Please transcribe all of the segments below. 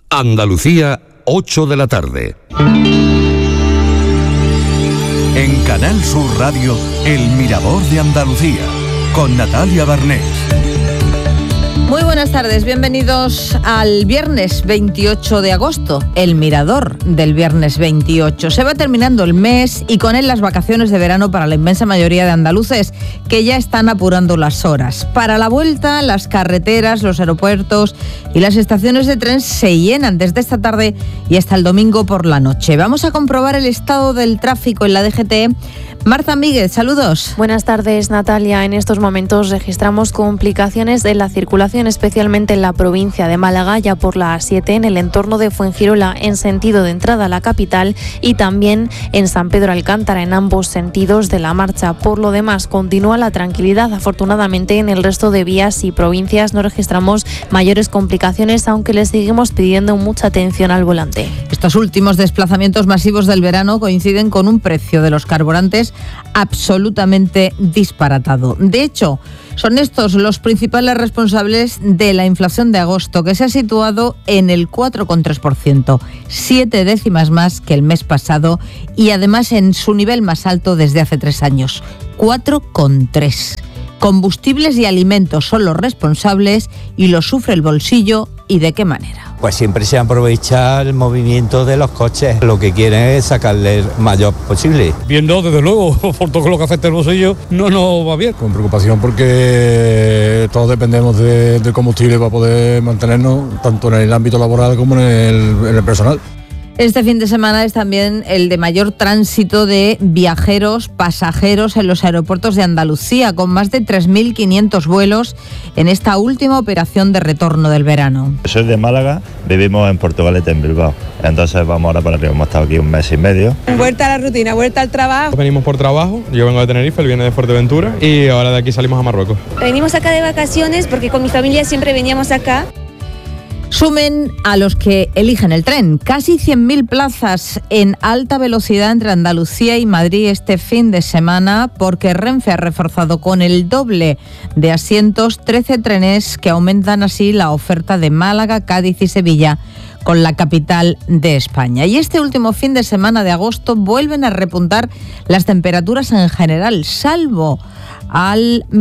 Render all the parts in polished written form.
Andalucía, 8 de la tarde. En Canal Sur Radio, El Mirador de Andalucía, con Natalia Barnés. Muy buenas tardes, bienvenidos al viernes 28 de agosto, el Mirador del viernes 28. Se va terminando el mes y con él las vacaciones de verano para la inmensa mayoría de andaluces, que ya están apurando las horas. Para la vuelta, las carreteras, los aeropuertos y las estaciones de tren se llenan desde esta tarde y hasta el domingo por la noche. Vamos a comprobar el estado del tráfico en la DGT. Marta Míguez, saludos. Buenas tardes, Natalia. En estos momentos registramos complicaciones de la circulación, especialmente en la provincia de Málaga, ya por la A7, en el entorno de Fuengirola, en sentido de entrada a la capital, y también en San Pedro Alcántara, en ambos sentidos de la marcha. Por lo demás, continúa la tranquilidad. Afortunadamente, en el resto de vías y provincias no registramos mayores complicaciones, aunque les seguimos pidiendo mucha atención al volante. Estos últimos desplazamientos masivos del verano coinciden con un precio de los carburantes absolutamente disparatado. De hecho, son estos los principales responsables de la inflación de agosto, que se ha situado en el 4,3%, 7 décimas más que el mes pasado y además en su nivel más alto desde hace 3 años, 4,3%. Combustibles y alimentos son los responsables y lo sufre el bolsillo, ¿y de qué manera? Pues siempre se aprovecha el movimiento de los coches. Lo que quieren es sacarle el mayor posible. Viendo, desde luego, por todo lo que afecta el bolsillo, no nos va bien. Con preocupación porque todos dependemos del combustible para poder mantenernos, tanto en el ámbito laboral como en el personal. Este fin de semana es también el de mayor tránsito de viajeros, pasajeros en los aeropuertos de Andalucía, con más de 3.500 vuelos en esta última operación de retorno del verano. Soy de Málaga, vivimos en Portugalete, en Bilbao. Entonces vamos ahora para arriba, hemos estado aquí 1 mes y medio. Vuelta a la rutina, vuelta al trabajo. Venimos por trabajo, yo vengo de Tenerife, él viene de Fuerteventura y ahora de aquí salimos a Marruecos. Venimos acá de vacaciones porque con mi familia siempre veníamos acá. Sumen a los que eligen el tren. Casi 100.000 plazas en alta velocidad entre Andalucía y Madrid este fin de semana, porque Renfe ha reforzado con el doble de asientos 13 trenes que aumentan así la oferta de Málaga, Cádiz y Sevilla con la capital de España. Y este último fin de semana de agosto vuelven a repuntar las temperaturas en general, salvo a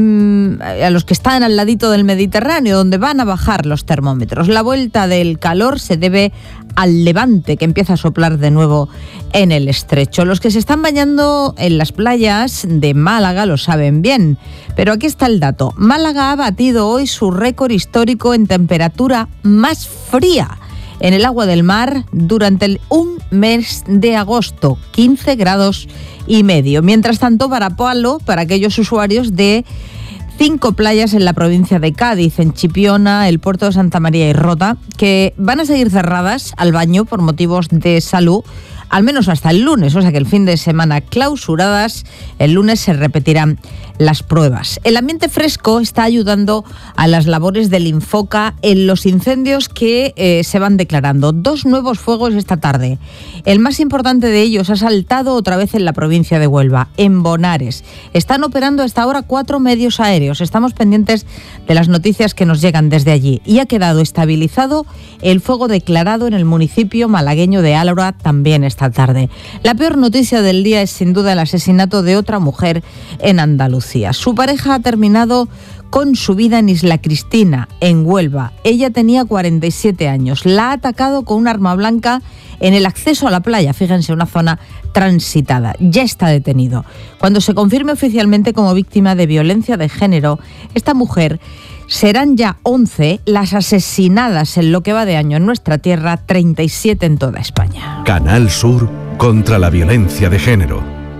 los que están al ladito del Mediterráneo, donde van a bajar los termómetros. La vuelta del calor se debe al levante, que empieza a soplar de nuevo en el estrecho. Los que se están bañando en las playas de Málaga lo saben bien, pero aquí está el dato. Málaga ha batido hoy su récord histórico en temperatura más fría en el agua del mar durante un mes de agosto, 15,5 grados. Mientras tanto, varapalo para aquellos usuarios de 5 playas en la provincia de Cádiz, en Chipiona, el puerto de Santa María y Rota, que van a seguir cerradas al baño por motivos de salud, al menos hasta el lunes, o sea que el fin de semana clausuradas. El lunes se repetirán las pruebas. El ambiente fresco está ayudando a las labores del Infoca en los incendios que se van declarando. 2 nuevos fuegos esta tarde. El más importante de ellos ha saltado otra vez en la provincia de Huelva, en Bonares. Están operando hasta ahora 4 medios aéreos. Estamos pendientes de las noticias que nos llegan desde allí. Y ha quedado estabilizado el fuego declarado en el municipio malagueño de Álora también esta tarde. La peor noticia del día es sin duda el asesinato de otra mujer en Andalucía. Su pareja ha terminado con su vida en Isla Cristina, en Huelva. Ella tenía 47 años. La ha atacado con un arma blanca en el acceso a la playa, fíjense, una zona transitada. Ya está detenido. Cuando se confirme oficialmente como víctima de violencia de género, esta mujer serán ya 11 las asesinadas en lo que va de año en nuestra tierra, 37 en toda España. Canal Sur contra la violencia de género.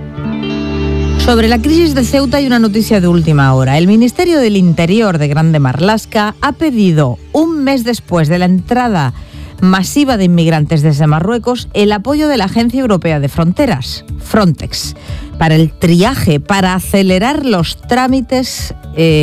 Sobre la crisis de Ceuta hay una noticia de última hora. El Ministerio del Interior de Grande Marlaska ha pedido, un mes después de la entrada masiva de inmigrantes desde Marruecos, el apoyo de la Agencia Europea de Fronteras, Frontex, para el triaje, para acelerar los trámites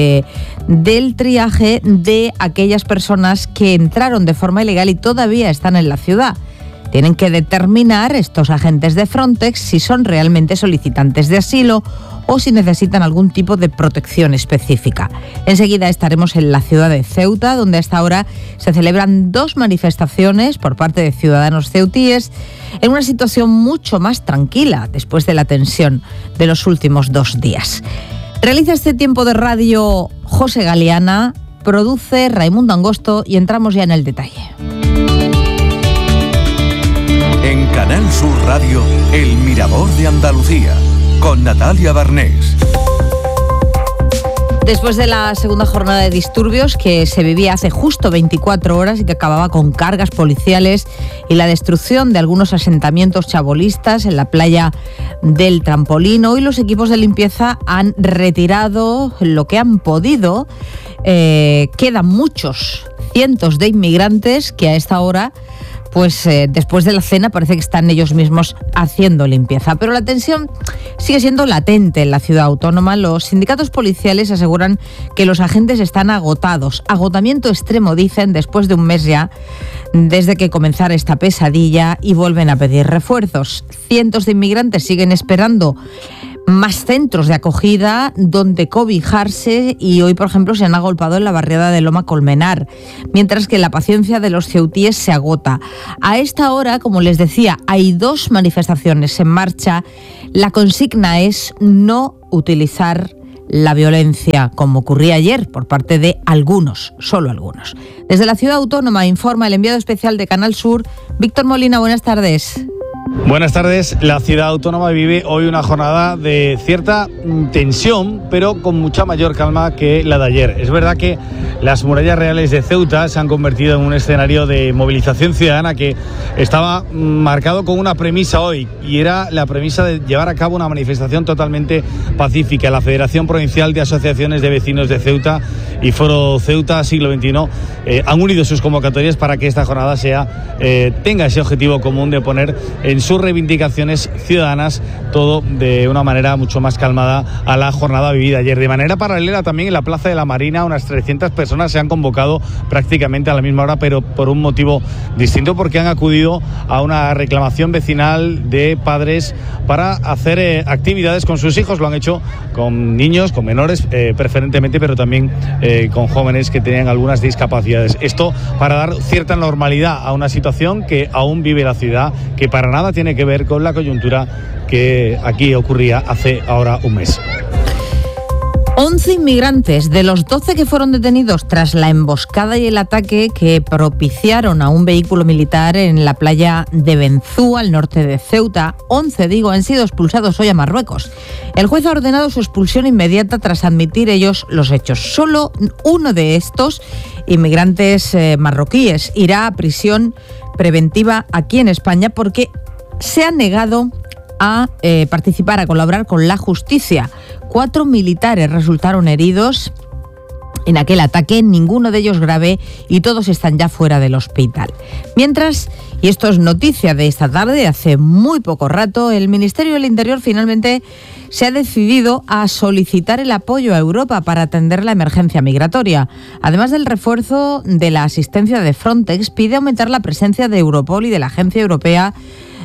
del triaje de aquellas personas que entraron de forma ilegal y todavía están en la ciudad. Tienen que determinar estos agentes de Frontex si son realmente solicitantes de asilo o si necesitan algún tipo de protección específica. Enseguida estaremos en la ciudad de Ceuta, donde hasta ahora se celebran 2 manifestaciones por parte de ciudadanos ceutíes en una situación mucho más tranquila después de la tensión de los últimos 2 días. Realiza este tiempo de radio José Galeana, produce Raimundo Angosto y entramos ya en el detalle. En Canal Sur Radio, El Mirador de Andalucía, con Natalia Barnés. Después de la segunda jornada de disturbios que se vivía hace justo 24 horas y que acababa con cargas policiales y la destrucción de algunos asentamientos chabolistas en la playa del Trampolín, hoy los equipos de limpieza han retirado lo que han podido. Quedan muchos, cientos de inmigrantes que a esta hora, después de la cena, parece que están ellos mismos haciendo limpieza. Pero la tensión sigue siendo latente en la ciudad autónoma. Los sindicatos policiales aseguran que los agentes están agotados. Agotamiento extremo, dicen, después de un mes ya desde que comenzara esta pesadilla, y vuelven a pedir refuerzos. Cientos de inmigrantes siguen esperando más centros de acogida donde cobijarse, y hoy, por ejemplo, se han agolpado en la barriada de Loma Colmenar, mientras que la paciencia de los ceutíes se agota. A esta hora, como les decía, hay 2 manifestaciones en marcha. La consigna es no utilizar la violencia, como ocurría ayer por parte de algunos, solo algunos. Desde la ciudad autónoma informa el enviado especial de Canal Sur, Víctor Molina. Buenas tardes. Buenas tardes. La ciudad autónoma vive hoy una jornada de cierta tensión, pero con mucha mayor calma que la de ayer. Es verdad que las murallas reales de Ceuta se han convertido en un escenario de movilización ciudadana que estaba marcado con una premisa hoy, y era la premisa de llevar a cabo una manifestación totalmente pacífica. La Federación Provincial de Asociaciones de Vecinos de Ceuta y Foro Ceuta Siglo XXI han unido sus convocatorias para que esta jornada tenga ese objetivo común de poner en sus reivindicaciones ciudadanas todo de una manera mucho más calmada a la jornada vivida ayer. De manera paralela, también en la Plaza de la Marina, unas 300 personas se han convocado prácticamente a la misma hora, pero por un motivo distinto, porque han acudido a una reclamación vecinal de padres para hacer actividades con sus hijos. Lo han hecho con niños, con menores preferentemente, pero también con jóvenes que tenían algunas discapacidades. Esto para dar cierta normalidad a una situación que aún vive la ciudad, que para nada tiene que ver con la coyuntura que aquí ocurría hace ahora un mes. 11 inmigrantes de los 12 que fueron detenidos tras la emboscada y el ataque que propiciaron a un vehículo militar en la playa de Benzú, al norte de Ceuta, 11, han sido expulsados hoy a Marruecos. El juez ha ordenado su expulsión inmediata tras admitir ellos los hechos. Solo uno de estos inmigrantes marroquíes irá a prisión preventiva aquí en España porque se ha negado a participar, a colaborar con la justicia. 4 militares resultaron heridos en aquel ataque, ninguno de ellos grave, y todos están ya fuera del hospital. Mientras, y esto es noticia de esta tarde, hace muy poco rato, el Ministerio del Interior finalmente se ha decidido a solicitar el apoyo a Europa para atender la emergencia migratoria. Además del refuerzo de la asistencia de Frontex, pide aumentar la presencia de Europol y de la Agencia Europea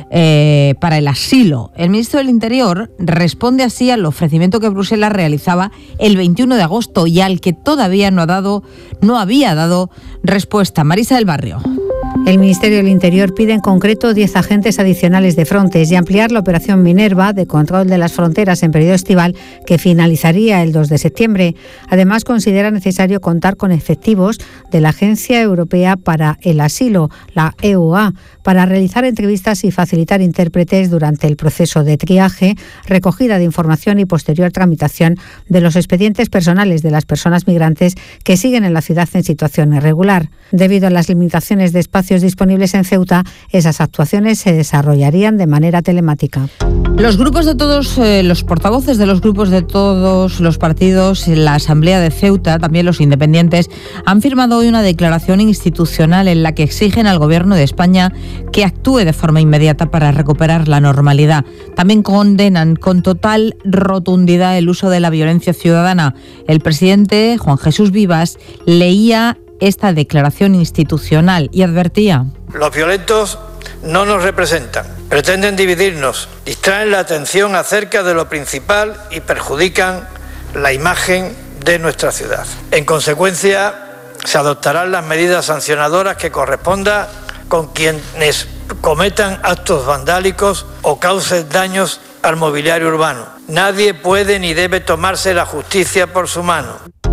para el asilo. El ministro del Interior responde así al ofrecimiento que Bruselas realizaba el 21 de agosto y al que todavía no había dado respuesta. Marisa del Barrio. El Ministerio del Interior pide en concreto 10 agentes adicionales de Frontex y ampliar la operación Minerva de control de las fronteras en periodo estival, que finalizaría el 2 de septiembre. Además, considera necesario contar con efectivos de la Agencia Europea para el Asilo, la EUA, para realizar entrevistas y facilitar intérpretes durante el proceso de triaje, recogida de información y posterior tramitación de los expedientes personales de las personas migrantes que siguen en la ciudad en situación irregular. Debido a las limitaciones de espacios disponibles en Ceuta, esas actuaciones se desarrollarían de manera telemática. Los grupos de todos, los portavoces de los grupos de todos los partidos en la Asamblea de Ceuta, también los independientes, han firmado hoy una declaración institucional en la que exigen al Gobierno de España que actúe de forma inmediata para recuperar la normalidad. También condenan con total rotundidad el uso de la violencia ciudadana. El presidente, Juan Jesús Vivas, leía esta declaración institucional y advertía: los violentos no nos representan. Pretenden dividirnos, distraen la atención acerca de lo principal y perjudican la imagen de nuestra ciudad. En consecuencia, se adoptarán las medidas sancionadoras que correspondan con quienes cometan actos vandálicos o causen daños al mobiliario urbano. Nadie puede ni debe tomarse la justicia por su mano.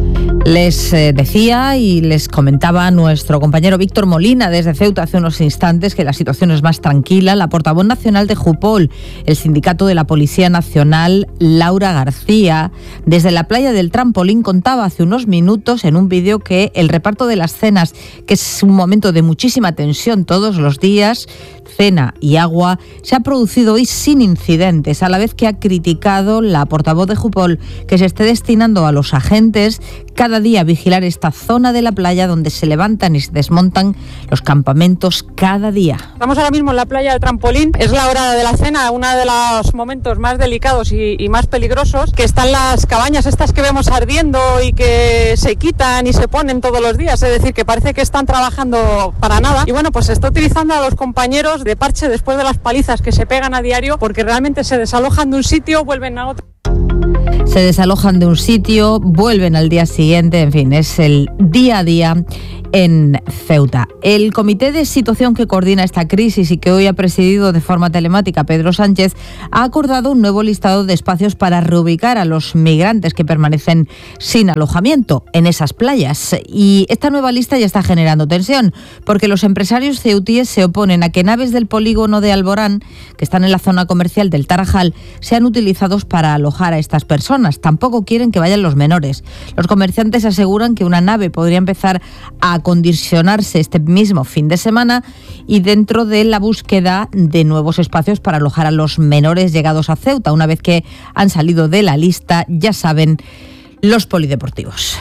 Les decía y les comentaba nuestro compañero Víctor Molina desde Ceuta hace unos instantes que la situación es más tranquila. La portavoz nacional de Jupol, el sindicato de la Policía Nacional, Laura García, desde la playa del Trampolín contaba hace unos minutos en un vídeo que el reparto de las cenas, que es un momento de muchísima tensión todos los días, cena y agua, se ha producido hoy sin incidentes, a la vez que ha criticado la portavoz de Jupol que se esté destinando a los agentes cada día a vigilar esta zona de la playa donde se levantan y se desmontan los campamentos cada día. Estamos ahora mismo en la playa del Trampolín, es la hora de la cena, uno de los momentos más delicados y más peligrosos, que están las cabañas estas que vemos ardiendo y que se quitan y se ponen todos los días, es decir, que parece que están trabajando para nada. Y bueno, pues se está utilizando a los compañeros de parche después de las palizas que se pegan a diario, porque realmente se desalojan de un sitio, vuelven a otro. Se desalojan de un sitio, vuelven al día siguiente, en fin, es el día a día en Ceuta. El comité de situación que coordina esta crisis y que hoy ha presidido de forma telemática Pedro Sánchez ha acordado un nuevo listado de espacios para reubicar a los migrantes que permanecen sin alojamiento en esas playas. Y esta nueva lista ya está generando tensión porque los empresarios ceutíes se oponen a que naves del polígono de Alborán, que están en la zona comercial del Tarajal, sean utilizados para alojar a estas personas. Tampoco quieren que vayan los menores. Los comerciantes aseguran que una nave podría empezar a acondicionarse este mismo fin de semana y dentro de la búsqueda de nuevos espacios para alojar a los menores llegados a Ceuta. Una vez que han salido de la lista, ya saben, los polideportivos.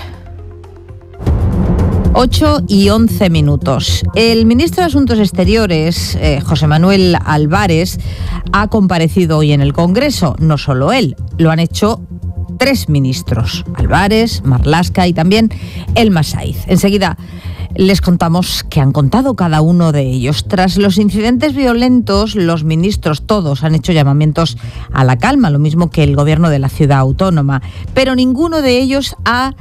8:11. El ministro de Asuntos Exteriores, José Manuel Álvarez, ha comparecido hoy en el Congreso. No solo él, lo han hecho 3 ministros, Álvarez, Marlaska y también Elma Saiz. Enseguida les contamos qué han contado cada uno de ellos. Tras los incidentes violentos, los ministros todos han hecho llamamientos a la calma, lo mismo que el gobierno de la ciudad autónoma, pero ninguno de ellos ha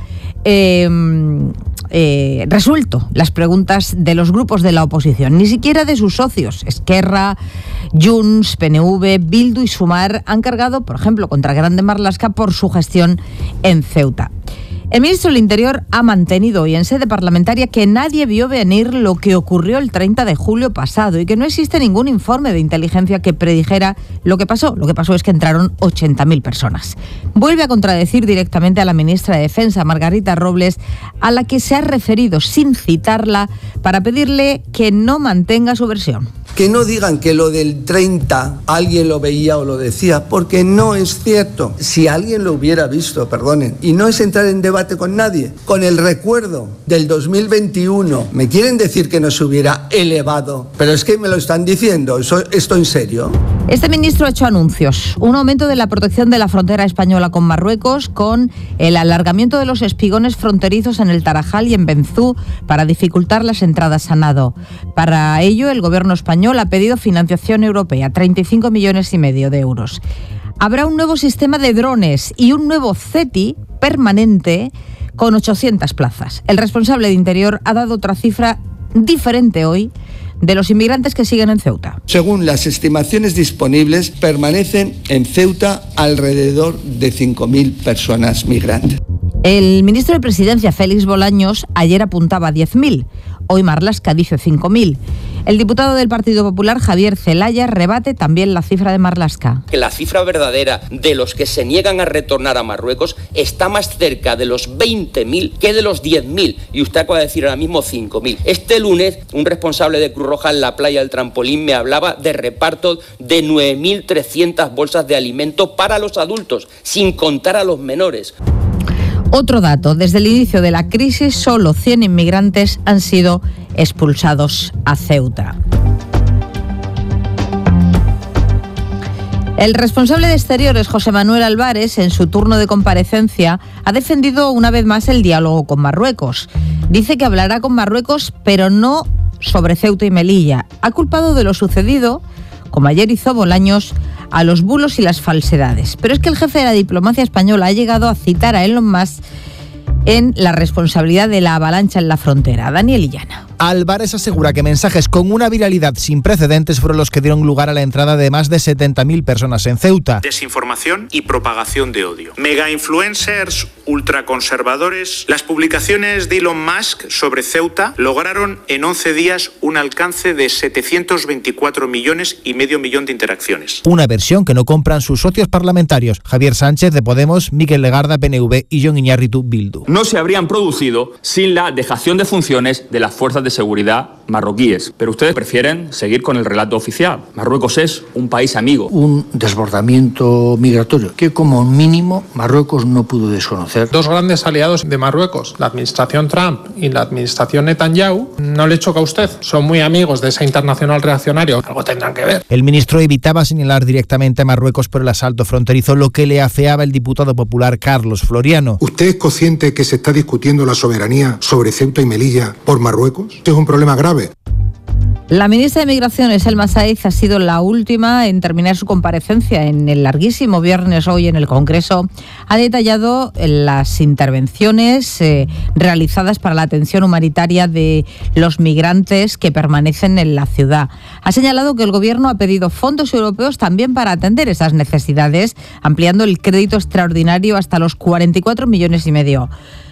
resuelto las preguntas de los grupos de la oposición, ni siquiera de sus socios. Esquerra, Junts, PNV, Bildu y Sumar han cargado, por ejemplo, contra Grande Marlaska por su gestión en Ceuta. El ministro del Interior ha mantenido hoy en sede parlamentaria que nadie vio venir lo que ocurrió el 30 de julio pasado y que no existe ningún informe de inteligencia que predijera lo que pasó. Lo que pasó es que entraron 80.000 personas. Vuelve a contradecir directamente a la ministra de Defensa, Margarita Robles, a la que se ha referido sin citarla para pedirle que no mantenga su versión. Que no digan que lo del 30 alguien lo veía o lo decía, porque no es cierto. Si alguien lo hubiera visto, perdonen, y no es entrar en debate con nadie, con el recuerdo del 2021, ¿me quieren decir que no se hubiera elevado? Pero es que me lo están diciendo, ¿esto en serio? Este ministro ha hecho anuncios. Un aumento de la protección de la frontera española con Marruecos, con el alargamiento de los espigones fronterizos en el Tarajal y en Benzú para dificultar las entradas a nado. Para ello, el gobierno español ha pedido financiación europea, 35,5 millones de euros. Habrá un nuevo sistema de drones y un nuevo CETI permanente con 800 plazas. El responsable de Interior ha dado otra cifra diferente hoy de los inmigrantes que siguen en Ceuta. Según las estimaciones disponibles, permanecen en Ceuta alrededor de 5.000 personas migrantes. El ministro de Presidencia, Félix Bolaños, ayer apuntaba a 10.000. Hoy Marlaska dice 5.000. El diputado del Partido Popular, Javier Zelaya, rebate también la cifra de Marlaska. Que la cifra verdadera de los que se niegan a retornar a Marruecos está más cerca de los 20.000 que de los 10.000. Y usted acaba de decir ahora mismo 5.000. Este lunes, un responsable de Cruz Roja en la playa del Trampolín me hablaba de reparto de 9.300 bolsas de alimento para los adultos, sin contar a los menores. Otro dato, desde el inicio de la crisis, solo 100 inmigrantes han sido expulsados a Ceuta. El responsable de Exteriores, José Manuel Álvarez, en su turno de comparecencia, ha defendido una vez más el diálogo con Marruecos. Dice que hablará con Marruecos, pero no sobre Ceuta y Melilla. Ha culpado de lo sucedido, como ayer hizo Bolaños, a los bulos y las falsedades. Pero es que el jefe de la diplomacia española ha llegado a citar a Elon Musk en la responsabilidad de la avalancha en la frontera. Daniel Illana. Álvarez asegura que mensajes con una viralidad sin precedentes fueron los que dieron lugar a la entrada de más de 70.000 personas en Ceuta. Desinformación y propagación de odio. Mega influencers ultraconservadores. Las publicaciones de Elon Musk sobre Ceuta lograron en 11 días un alcance de 724 millones y medio millón de interacciones. Una versión que no compran sus socios parlamentarios, Javier Sánchez de Podemos, Mikel Legarda, PNV y Jon Iñárritu, Bildu. No se habrían producido sin la dejación de funciones de las fuerzas de seguridad marroquíes, pero ustedes prefieren seguir con el relato oficial. Marruecos es un país amigo. Un desbordamiento migratorio que como mínimo Marruecos no pudo desconocer. Dos grandes aliados de Marruecos, la administración Trump y la administración Netanyahu, ¿no le choca a usted? Son muy amigos de esa internacional reaccionaria, algo tendrán que ver. El ministro evitaba señalar directamente a Marruecos por el asalto fronterizo, lo que le afeaba el diputado popular Carlos Floriano. ¿Usted es consciente que se está discutiendo la soberanía sobre Ceuta y Melilla por Marruecos? Es un problema grave. La ministra de Migraciones, Elma Sáez, ha sido la última en terminar su comparecencia en el larguísimo viernes hoy en el Congreso. Ha detallado las intervenciones realizadas para la atención humanitaria de los migrantes que permanecen en la ciudad. Ha señalado que el Gobierno ha pedido fondos europeos también para atender esas necesidades, ampliando el crédito extraordinario hasta los 44,5 millones.